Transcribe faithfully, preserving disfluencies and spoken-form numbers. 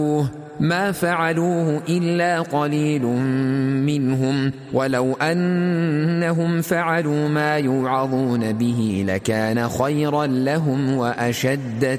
ما فعلوه إلا قليل منهم ولو أنهم فعلوا ما يوعظون به لكان خيرا لهم وأشد